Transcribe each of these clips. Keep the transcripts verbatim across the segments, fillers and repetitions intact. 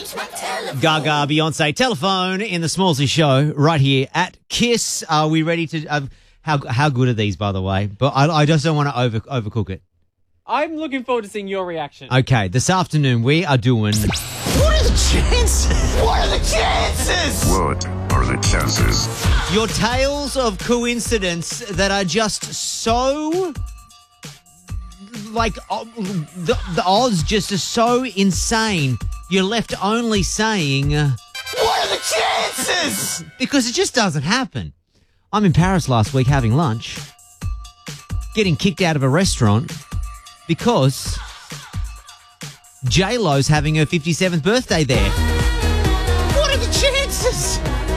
Gaga, Beyonce, telephone in the Smallsy show right here at Kiss. Are we ready to? Uh, how how good are these, by the way? But I, I just don't want to over overcook it. I'm looking forward to seeing your reaction. Okay, this afternoon we are doing. What are the chances? What are the chances? What are the chances? Your tales of coincidence that are just so. Like, uh, the, the odds just are so insane. You're left only saying, uh, what are the chances? Because it just doesn't happen. I'm in Paris last week having lunch, getting kicked out of a restaurant because J-Lo's having her fifty-seventh birthday there. What are the chances?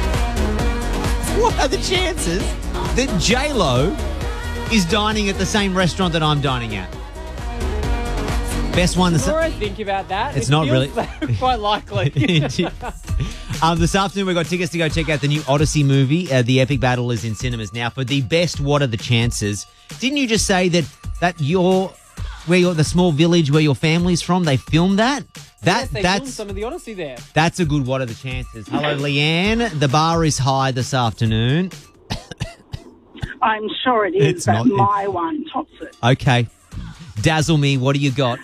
What are the chances that J-Lo is dining at the same restaurant that I'm dining at? Best one. The more I think about that, it's it not feels really quite likely. um, this afternoon we've got tickets to go check out the new Odyssey movie. Uh, the Epic Battle is in cinemas now for the best. What are the chances? Didn't you just say that that your where you're the small village where your family's from? They filmed that. That yes, they that's filmed some of the Odyssey there. That's a good. What are the chances? Hello, Leanne. The bar is high this afternoon. I'm sure it is, It's but not- my one tops it. Okay, dazzle me. What do you got?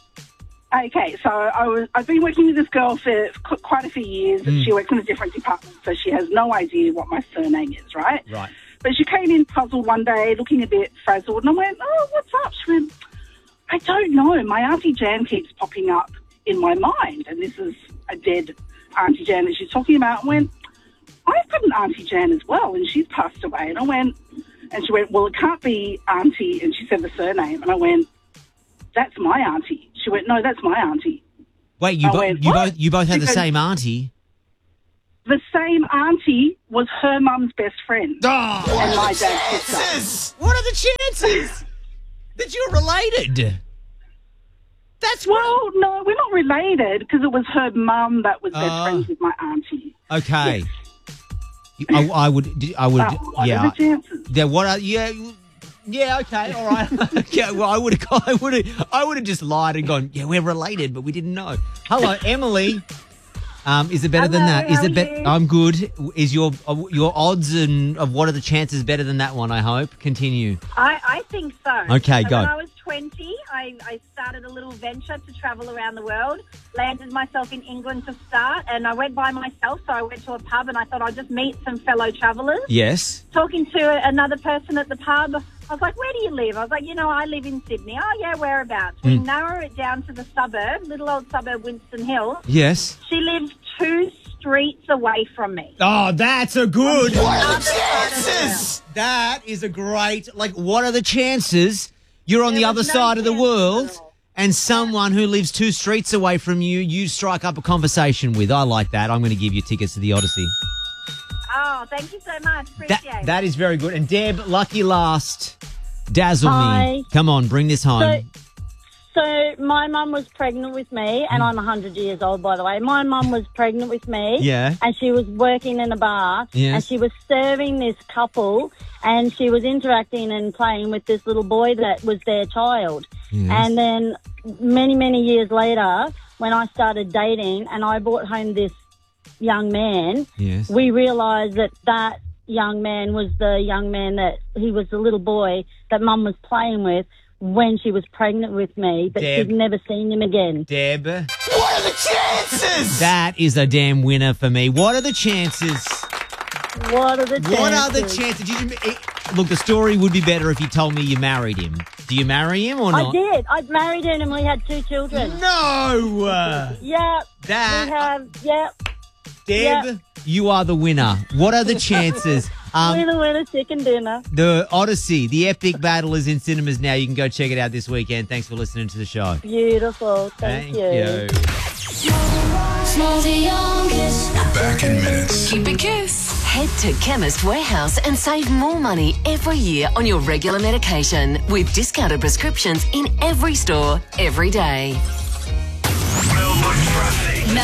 Okay, so I was, I've been working with this girl for qu- quite a few years. Mm. She works in a different department, so she has no idea what my surname is, right? Right. But she came in puzzled one day, looking a bit frazzled, and I went, oh, what's up? She went, I don't know. My Auntie Jan keeps popping up in my mind, and this is a dead Auntie Jan that she's talking about. I went, I've got an Auntie Jan as well, and she's passed away. And I went, and she went, well, it can't be Auntie, and she said the surname. And I went, that's my auntie. She went, no, that's my auntie. Wait, you, I bo- went, you "What?" both you both had She the goes, same auntie. The same auntie was her mum's best friend. Oh, and my dad's sister. What are the chances that you're related? That's Well, no, we're not related because it was her mum that was best Uh, friends with my auntie. Okay. I, I would. I would. But what yeah. are the chances? Yeah. What are yeah. Yeah, okay, all right. Okay, well, I would have, I would have, I would have just lied and gone, yeah, we're related, but we didn't know. Hello, Emily. Um, is it better than Hello, that? Is how it are better? you? I'm good. Is your uh, your odds and of what are the chances better than that one? I hope. Continue. I, I think so. Okay, so go. When I was twenty, I, I started a little venture to travel around the world, landed myself in England to start, and I went by myself, so I went to a pub and I thought I'd just meet some fellow travellers. Yes. Talking to another person at the pub, I was like, where do you live? I was like, you know, I live in Sydney. Oh, yeah, whereabouts? We Mm. narrow it down to the suburb, little old suburb Winston Hill. Yes. She lived two streets away from me. Oh, that's a good. What are the chances? That is a great. Like, what are the chances you're on There the other was no side of the chances world at all. and someone who lives two streets away from you, you strike up a conversation with? I like that. I'm going to give you tickets to the Odyssey. Oh, thank you so much. Appreciate That it. that is very good. And Deb, lucky last. Dazzle Hi. me. Come on, bring this home. So, so my mum was pregnant with me, and I'm one hundred years old, by the way. My mum was pregnant with me. Yeah. And she was working in a bar. Yes. And she was serving this couple, and she was interacting and playing with this little boy that was their child. Yes. And then many, many years later, when I started dating and I brought home this young man, Yes. we realised that that young man was the young man that he was the little boy that mum was playing with when she was pregnant with me, but Deb. she'd never seen him again. Deb. What are the chances? That is a damn winner for me. What are the chances? What are the chances? What are the chances? Did you, eh, look, the story would be better if you told me you married him. Do you marry him or I not? did. I married him and we had two children. No! Yeah. That- We have, yeah. Deb, Yeah. you are the winner. What are the chances? Um, We're the winner chicken dinner. the Odyssey, the Epic Battle is in cinemas now. You can go check it out this weekend. Thanks for listening to the show. Beautiful. Thank, Thank you. Smallsy on Kiss. We're back in minutes. Keep it Kiss. Head to Chemist Warehouse and save more money every year on your regular medication with discounted prescriptions in every store, every day. Melbourne traffic. Melbourne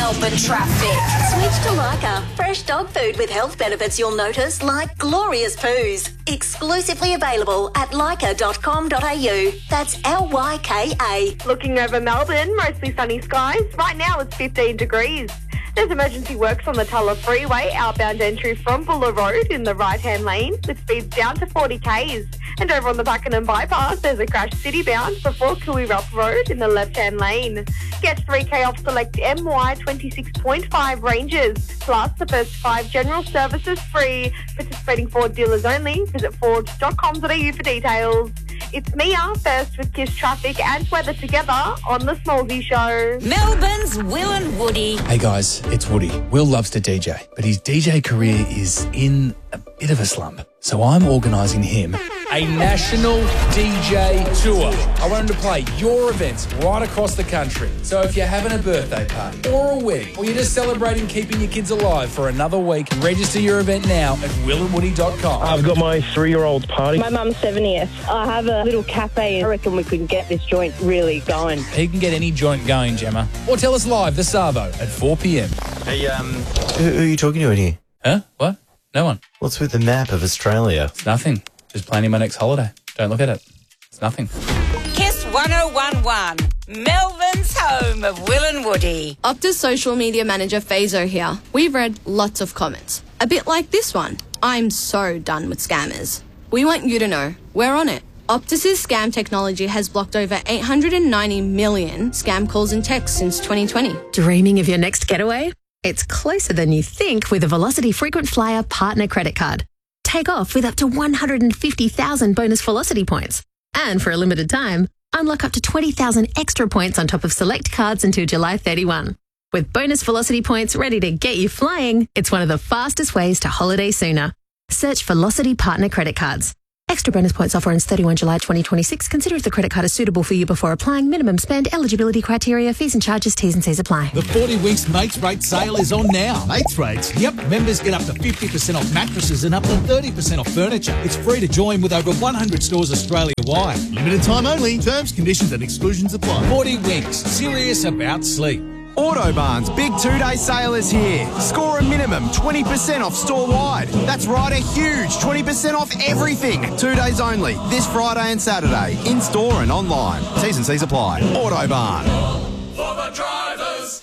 Melbourne traffic. Switch to Leica. Fresh dog food with health benefits you'll notice, like glorious poos. Exclusively available at leica dot com dot a u. That's L Y K A. Looking over Melbourne, mostly sunny skies. Right now it's fifteen degrees. There's emergency works on the Tulla Freeway, outbound entry from Buller Road in the right-hand lane, with speeds down to forty kays. And over on the Buckingham Bypass, there's a crash city-bound before Cooey-Rup Road in the left-hand lane. Get three k off select M Y twenty-six point five ranges. Plus, the first five general services free. Participating Ford dealers only. Visit ford dot com dot a u for details. It's Mia, first with Kiss Traffic and weather together on The Smallsy Show. Melbourne's Will and Woody. Hey guys, it's Woody. Will loves to D J, but his D J career is in a bit of a slump. So I'm organising him a national D J tour. I want him to play your events right across the country. So if you're having a birthday party or a wedding, or you're just celebrating keeping your kids alive for another week, register your event now at will and woody dot com. I've got my three-year-old's party. My mum's seventieth. I have a little cafe. I reckon we could get this joint really going. He can get any joint going, Gemma. Or tell us live, the Savo, at four p m. Hey, um, who, who are you talking to in here? Huh? What? No one. What's with the map of Australia? It's nothing. Just planning my next holiday. Don't look at it. It's nothing. Kiss one oh one point one, Melbourne's home of Will and Woody. Optus social media manager Fazo here. We've read lots of comments. A bit like this one. I'm so done with scammers. We want you to know we're on it. Optus's scam technology has blocked over eight hundred ninety million scam calls and texts since twenty twenty. Dreaming of your next getaway? It's closer than you think with a Velocity Frequent Flyer Partner Credit Card. Take off with up to one hundred fifty thousand bonus Velocity points. And for a limited time, unlock up to twenty thousand extra points on top of select cards until July thirty-first. With bonus Velocity points ready to get you flying, it's one of the fastest ways to holiday sooner. Search Velocity Partner Credit Cards. Extra bonus points offer ends thirty-first of July twenty twenty-six. Consider if the credit card is suitable for you before applying. Minimum spend, eligibility criteria, fees and charges, T's and C's apply. The forty Winks Mates Rate sale is on now. Mates Rates? Yep. Members get up to fifty percent off mattresses and up to thirty percent off furniture. It's free to join with over one hundred stores Australia-wide. Limited time only. Terms, conditions and exclusions apply. forty Winks. Serious about sleep. Autobarn's big two-day sale is here. Score a minimum twenty percent off store-wide. That's right, a huge twenty percent off everything. Two days only, this Friday and Saturday, in-store and online. T's and C's apply. Autobarn. For the drivers.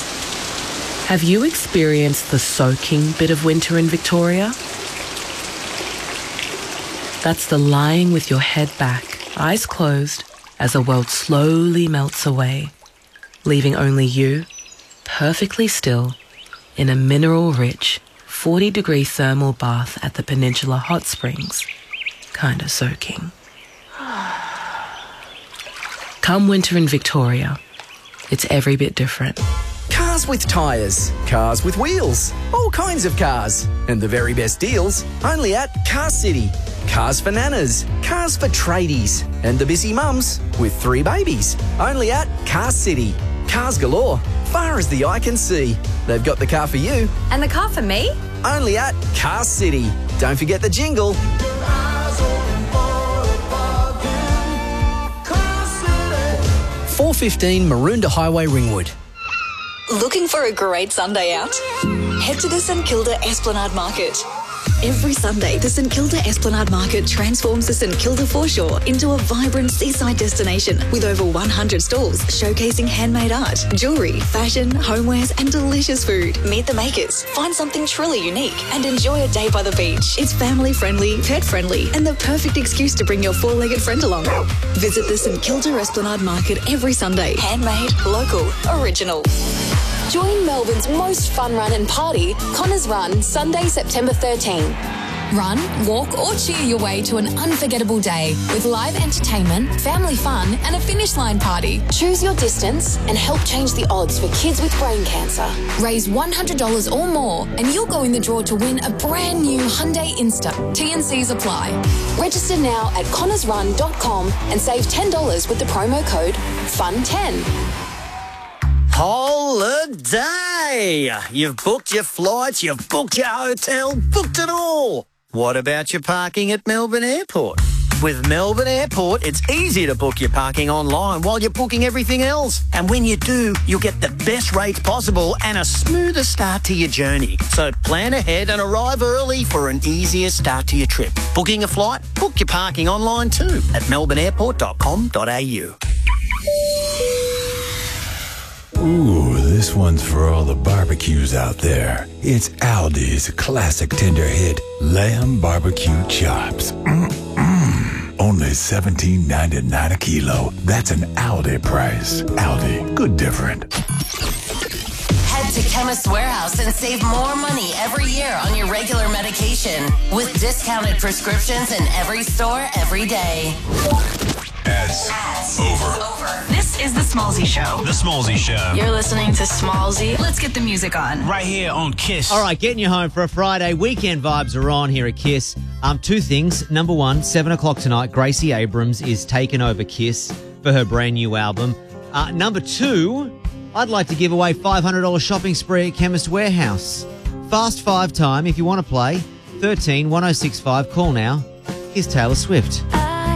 Have you experienced the soaking bit of winter in Victoria? That's the lying with your head back, eyes closed, as the world slowly melts away, leaving only you, perfectly still, in a mineral-rich, forty-degree thermal bath at the Peninsula Hot Springs, kinda soaking. Come winter in Victoria, it's every bit different. Cars with tyres, cars with wheels, all kinds of cars, and the very best deals only at Car City. Cars for nanas, cars for tradies, and the busy mums with three babies, only at Car City. Cars galore, far as the eye can see. They've got the car for you. And the car for me? Only at Car City. Don't forget the jingle. four fifteen Maroondah Highway, Ringwood. Looking for a great Sunday out? Head to the St Kilda Esplanade Market. Every Sunday, the St Kilda Esplanade Market transforms the St Kilda foreshore into a vibrant seaside destination with over one hundred stalls showcasing handmade art, jewellery, fashion, homewares and delicious food. Meet the makers, find something truly unique and enjoy a day by the beach. It's family friendly, pet friendly and the perfect excuse to bring your four-legged friend along. Visit the St Kilda Esplanade Market every Sunday. Handmade, local, original. Join Melbourne's most fun run and party, Connors Run, Sunday, September thirteenth. Run, walk or cheer your way to an unforgettable day with live entertainment, family fun and a finish line party. Choose your distance and help change the odds for kids with brain cancer. Raise one hundred dollars or more and you'll go in the draw to win a brand new Hyundai Insta. T and C's apply. Register now at connors run dot com and save ten dollars with the promo code fun ten. Holiday! You've booked your flights, you've booked your hotel, booked it all. What about your parking at Melbourne Airport? With Melbourne Airport, it's easy to book your parking online while you're booking everything else. And when you do, you'll get the best rates possible and a smoother start to your journey. So plan ahead and arrive early for an easier start to your trip. Booking a flight? Book your parking online too at melbourne airport dot com dot a u. Ooh, this one's for all the barbecues out there. It's Aldi's classic tender hit, Lamb Barbecue Chops. Mm-mm. Only seventeen ninety-nine a kilo. That's an Aldi price. Aldi, good different. Head to Chemist Warehouse and save more money every year on your regular medication with discounted prescriptions in every store every day. Ads. Ads. Over. This is the Smallzy Show. The Smallzy Show. You're listening to Smallzy. Let's get the music on. Right here on Kiss. All right, getting you home for a Friday. Weekend vibes are on here at Kiss. Um, two things. Number one, seven o'clock tonight, Gracie Abrams is taking over Kiss for her brand new album. Uh, number two, I'd like to give away five hundred dollars shopping spree at Chemist Warehouse. Fast five time if you want to play. thirteen one oh six five. Call now. Here's Taylor Swift.